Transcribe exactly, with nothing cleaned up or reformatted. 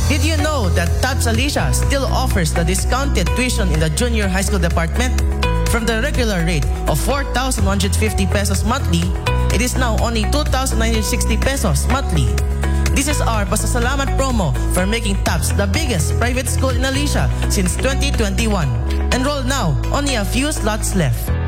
Did you know that TAPS Alicia still offers the discounted tuition in the junior high school department? From the regular rate of four thousand one hundred fifty pesos monthly, it is now only two thousand nine hundred sixty pesos monthly. This is our pasasalamat promo for making TAPS the biggest private school in Alicia since twenty twenty-one. Enroll now, only a few slots left.